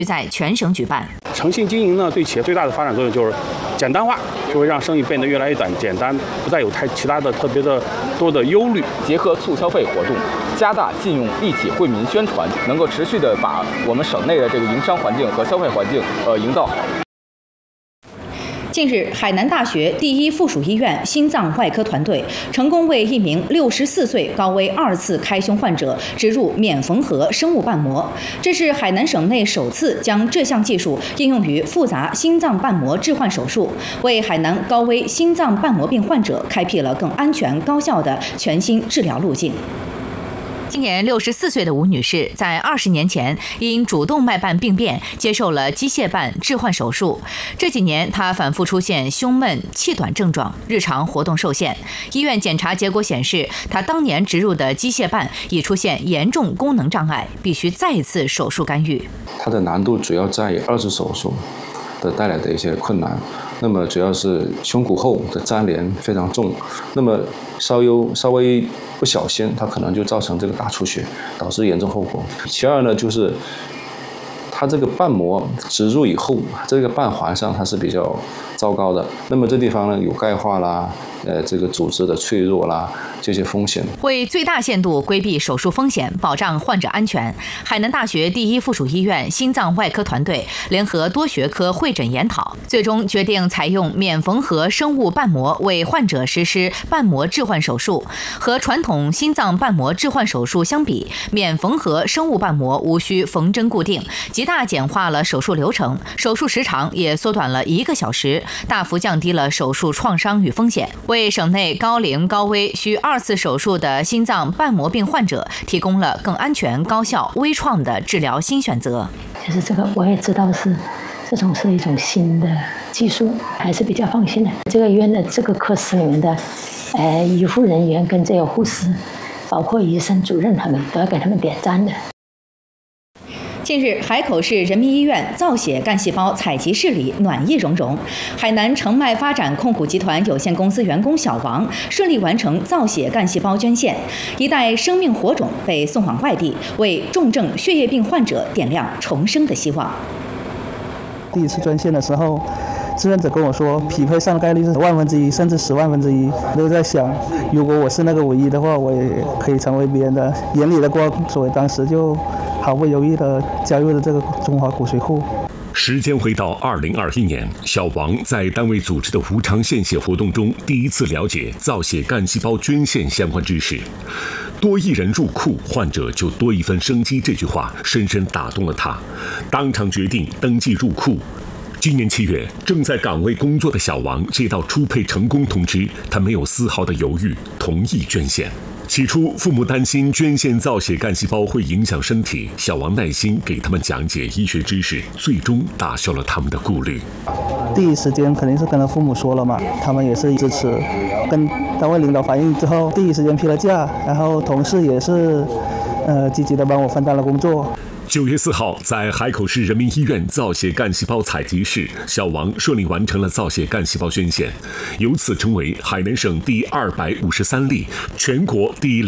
在全省举办。 诚信经营呢，对企业最大的发展作用就是简单化，就会让生意变得越来越简单，不再有其他的特别的多的忧虑。 结合促消费活动，加大信用一体惠民宣传，能够持续的把我们省内的这个营商环境和消费环境营造好。 近日，海南大学第一附属医院心脏外科团队成功为一名64岁高危2次开胸患者植入免缝合生物瓣膜，这是海南省内首次将这项技术应用于复杂心脏瓣膜置换手术，为海南高危心脏瓣膜病患者开辟了更安全高效的全新治疗路径。今年64岁的吴女士，在20年前因主动脉瓣病变接受了机械瓣置换手术。这几年，她反复出现胸闷、气短症状，日常活动受限。医院检查结果显示，她当年植入的机械瓣已出现严重功能障碍，必须再次手术干预。 它的难度主要在于2次手术的带来的一些困难。那么主要是胸骨后的粘连非常重，那么稍微不小心，它可能就造成这个大出血，导致严重后果。其二呢，就是它这个瓣膜植入以后，这个瓣环上它是比较糟糕的，那么这地方呢有钙化啦，这个组织的脆弱啦，这些风险。 为最大限度规避手术风险，保障患者安全，海南大学第一附属医院心脏外科团队联合多学科会诊研讨，最终决定采用免缝合生物瓣膜为患者实施瓣膜置换手术。和传统心脏瓣膜置换手术相比，免缝合生物瓣膜无需缝针固定，极大简化了手术流程，手术时长也缩短了1个小时，大幅降低了手术创伤与风险，为省内高龄高危需2次手术的心脏瓣膜病患者提供了更安全、高效、微创的治疗新选择。 其实这个我也知道是一种新的技术，还是比较放心的。这个医院的这个科室里面的医护人员跟这个护士，包括医生、主任，他们都要给他们点赞的。 近日，海口市人民医院造血干细胞采集室里暖意融融，海南澄迈发展控股集团有限公司员工小王顺利完成造血干细胞捐献，一袋生命火种被送往外地，为重症血液病患者点亮重生的希望。 第一次捐献的时候，志愿者跟我说，匹配上的概率是1/1000,000甚至10万分之一。我就在想，如果我是那个唯一的话，我也可以成为别人的眼里的光，所以当时就毫不犹豫地加入了这个中华骨髓库。 时间回到2021年，小王在单位组织的无偿献血活动中，第一次了解造血干细胞捐献相关知识。多一人入库，患者就多一份生机，这句话深深打动了他，当场决定登记入库。今年7月，正在岗位工作的小王接到初配成功通知，他没有丝毫的犹豫，同意捐献。起初，父母担心捐献造血干细胞会影响身体，小王耐心给他们讲解医学知识，最终打消了他们的顾虑。 第一时间肯定是跟了父母说了嘛，他们也是支持。跟单位领导反映之后，第一时间批了假，然后同事也是积极的帮我分担了工作。 9月4号，在海口市人民医院造血干细胞采集室，小王顺利完成了造血干细胞捐献，由此成为海南省第253例、全国第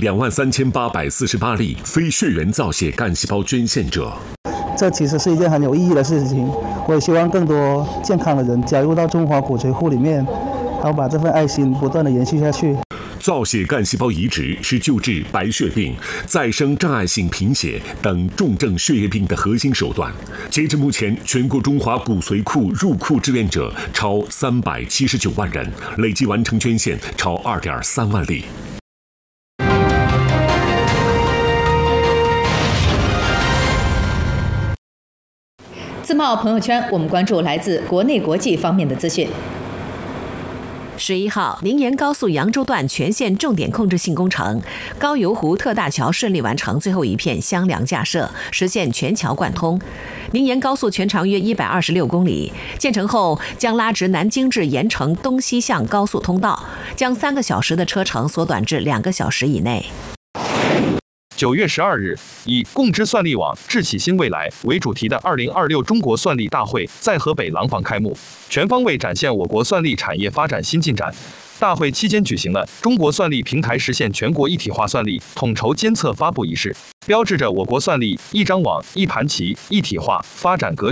23848例非血缘造血干细胞捐献者。 这其实是一件很有意义的事情，我也希望更多健康的人加入到中华骨髓库里面，然后把这份爱心不断的延续下去。 造血干细胞移植是救治白血病、再生障碍性贫血等重症血液病的核心手段。截至目前，全国中华骨髓库入库志愿者超379万人，累计完成捐献超2.3万例。 自贸朋友圈，我们关注来自国内国际方面的资讯。 11号，宁沿高速扬州段全线重点控制性工程，高邮湖特大桥顺利完成最后一片箱梁架设，实现全桥贯通。宁沿高速全长约126公里，建成后将拉直南京至盐城东西向高速通道，将3个小时的车程缩短至2个小时以内。 9月12日，以“共知算力网，智启新未来”为主题的2026中国算力大会在河北廊坊开幕，全方位展现我国算力产业发展新进展。大会期间举行了中国算力平台实现全国一体化算力统筹监测发布仪式，标志着我国算力一张网、一盘棋一体化发展格局。